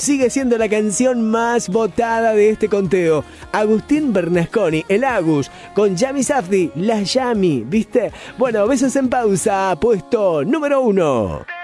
sigue siendo la canción más votada de este conteo. Agustín Bernasconi, el Agus, con Yami Safdie, la Yami, ¿viste? Bueno, Besos en Pausa, puesto número 1.